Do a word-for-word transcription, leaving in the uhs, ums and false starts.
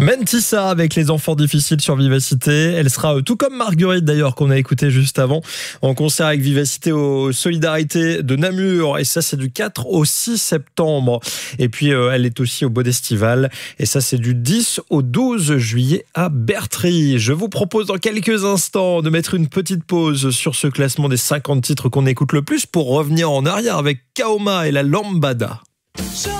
Mentissa avec les enfants difficiles sur Vivacité. Elle sera euh, tout comme Marguerite d'ailleurs qu'on a écouté juste avant en concert avec Vivacité au Solidarité de Namur, et ça c'est du quatre au six septembre. Et puis euh, elle est aussi au Bodestival et ça c'est du dix au douze juillet à Bertry. Je vous propose dans quelques instants de mettre une petite pause sur ce classement des cinquante titres qu'on écoute le plus pour revenir en arrière avec Kaoma et la Lambada.